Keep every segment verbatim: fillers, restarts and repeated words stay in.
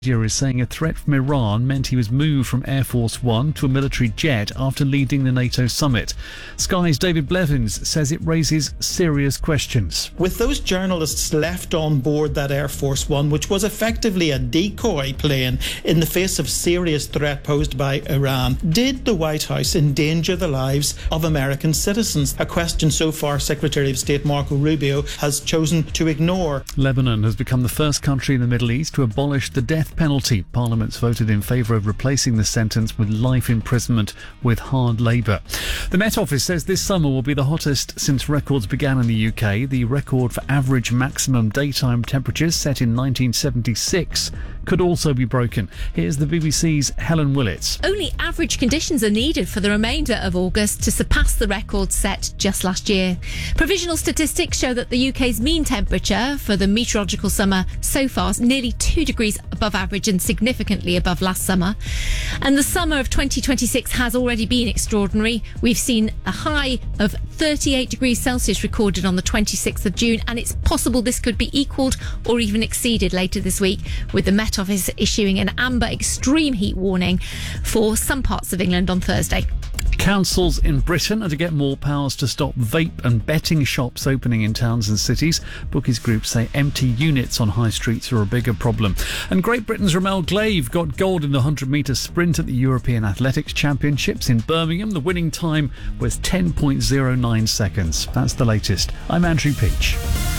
is saying a threat from Iran meant he was moved from Air Force One to a military jet after leading the NATO summit. Sky's David Blevins says it raises serious questions. With those journalists left on board that Air Force One, which was effectively a decoy plane in the face of serious threat posed by Iran, did the White House endanger the lives of American citizens? A question so far Secretary of State Marco Rubio has chosen to ignore. Lebanon has become the first country in the Middle East to abolish the death penalty. Parliament's voted in favour of replacing the sentence with life imprisonment with hard labour. The Met Office says this summer will be the hottest since records began in the U K. The record for average maximum daytime temperatures set in nineteen seventy-six could also be broken. Here's the B B C's Helen Willits. Only average conditions are needed for the remainder of August to surpass the record set just last year. Provisional statistics show that the U K's mean temperature for the meteorological summer so far is nearly two degrees above average and significantly above last summer. And the summer of twenty twenty-six has already been extraordinary. We've seen a high of thirty-eight degrees Celsius recorded on the twenty-sixth of June, and it's possible this could be equalled or even exceeded later this week, with the Met Office issuing an amber extreme heat warning for some parts of England on Thursday. Councils in Britain are to get more powers to stop vape and betting shops opening in towns and cities. Bookies groups say empty units on high streets are a bigger problem. And Great Britain's Rommel Glaive got gold in the one hundred metre sprint at the European Athletics Championships in Birmingham. The winning time was ten point oh nine seconds. That's the latest. I'm Andrew Peach.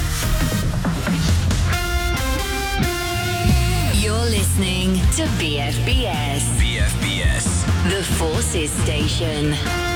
You're listening to B F B S. B F B S. The Forces Station.